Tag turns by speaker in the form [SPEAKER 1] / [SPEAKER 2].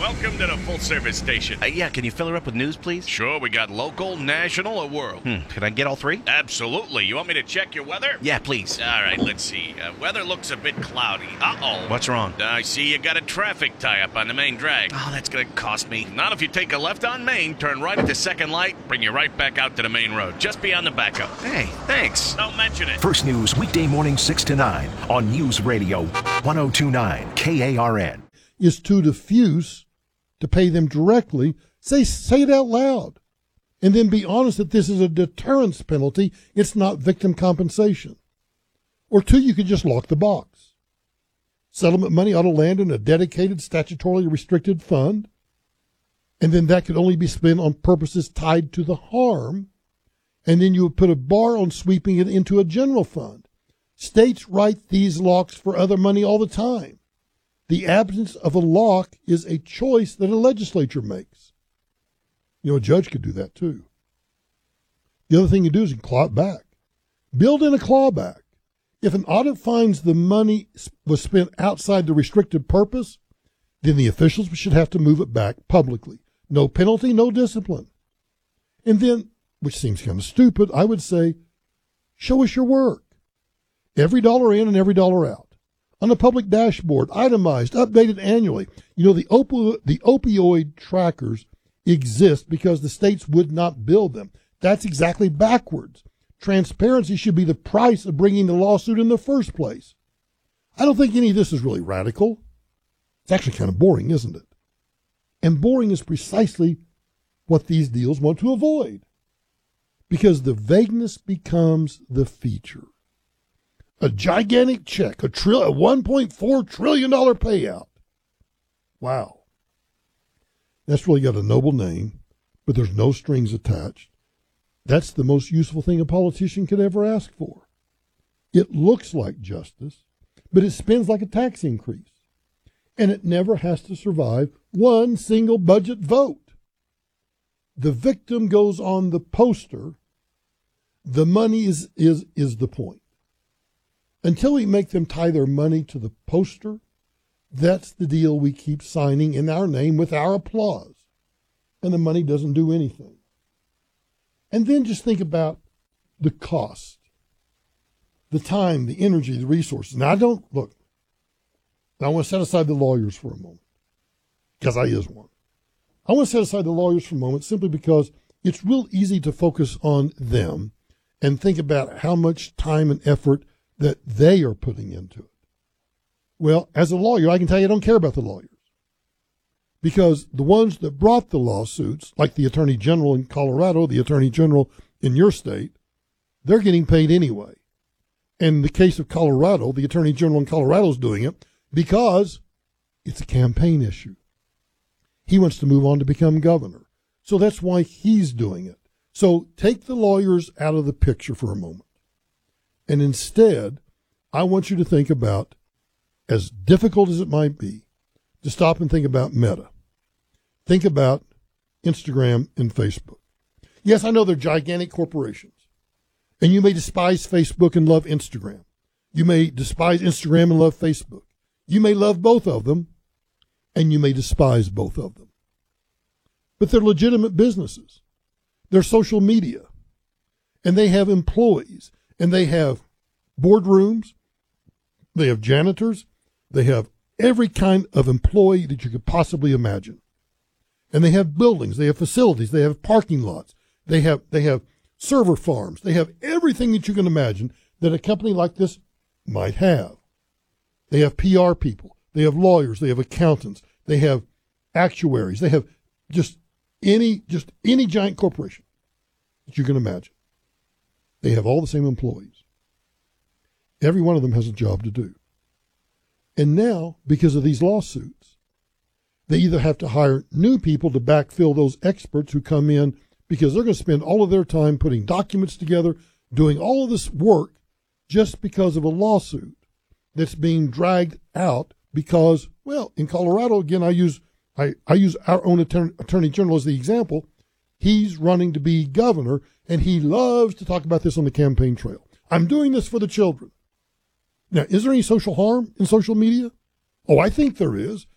[SPEAKER 1] Welcome to the full-service station.
[SPEAKER 2] Yeah, can you fill her up with news, please?
[SPEAKER 1] Sure, we got local, national, or world.
[SPEAKER 2] Can I get all three?
[SPEAKER 1] Absolutely. You want me to check your weather?
[SPEAKER 2] Yeah, please.
[SPEAKER 1] All right, let's see. Weather looks a bit cloudy. Uh-oh.
[SPEAKER 2] What's wrong?
[SPEAKER 1] I see you got a traffic tie-up on the main drag.
[SPEAKER 2] Oh, that's gonna cost me.
[SPEAKER 1] Not if you take a left on Main, turn right at the second light, bring you right back out to the main road, just beyond the backup.
[SPEAKER 2] Hey, thanks.
[SPEAKER 1] Don't mention it.
[SPEAKER 3] First News weekday morning 6 to 9 on News Radio 1029 KARN.
[SPEAKER 4] Is to diffuse, to pay them directly, say it out loud, and then be honest that this is a deterrence penalty. It's not victim compensation. Or two, you could just lock the box. Settlement money ought to land in a dedicated, statutorily restricted fund, and then that could only be spent on purposes tied to the harm, and then you would put a bar on sweeping it into a general fund. States write these locks for other money all the time. The absence of a lock is a choice that a legislature makes. You know, a judge could do that too. The other thing you do is you claw it back. Build in a clawback. If an audit finds the money was spent outside the restricted purpose, then the officials should have to move it back publicly. No penalty, no discipline. And then, which seems kind of stupid, I would say, show us your work. Every dollar in and every dollar out. On a public dashboard, itemized, updated annually. You know, the opioid trackers exist because the states would not build them. That's exactly backwards. Transparency should be the price of bringing the lawsuit in the first place. I don't think any of this is really radical. It's actually kind of boring, isn't it? And boring is precisely what these deals want to avoid, because the vagueness becomes the feature. A gigantic check, a $1.4 trillion payout. Wow. That's really got a noble name, but there's no strings attached. That's the most useful thing a politician could ever ask for. It looks like justice, but it spends like a tax increase. And it never has to survive one single budget vote. The victim goes on the poster. The money is the point. Until we make them tie their money to the poster, that's the deal we keep signing in our name with our applause. And the money doesn't do anything. And then just think about the cost, the time, the energy, the resources. Now, I want to set aside the lawyers for a moment, because I is one. I want to set aside the lawyers for a moment simply because it's real easy to focus on them and think about how much time and effort that they are putting into it. Well, as a lawyer, I can tell you I don't care about the lawyers, because the ones that brought the lawsuits, like the Attorney General in Colorado, the Attorney General in your state, they're getting paid anyway. And in the case of Colorado, the Attorney General in Colorado is doing it because it's a campaign issue. He wants to move on to become governor. So that's why he's doing it. So take the lawyers out of the picture for a moment. And instead, I want you to think about, as difficult as it might be, to stop and think about Meta. Think about Instagram and Facebook. Yes, I know they're gigantic corporations. And you may despise Facebook and love Instagram. You may despise Instagram and love Facebook. You may love both of them, and you may despise both of them. But they're legitimate businesses. They're social media. And they have employees. And they have boardrooms, they have janitors, they have every kind of employee that you could possibly imagine. And they have buildings, they have facilities, they have parking lots, they have server farms, they have everything that you can imagine that a company like this might have. They have PR people, they have lawyers, they have accountants, they have actuaries, they have just any giant corporation that you can imagine. They have all the same employees. Every one of them has a job to do. And now, because of these lawsuits, they either have to hire new people to backfill those experts who come in, because they're going to spend all of their time putting documents together, doing all of this work just because of a lawsuit that's being dragged out because, well, in Colorado, again, I use our own Attorney General as the example. He's running to be governor, and he loves to talk about this on the campaign trail. I'm doing this for the children. Now, is there any social harm in social media? Oh, I think there is.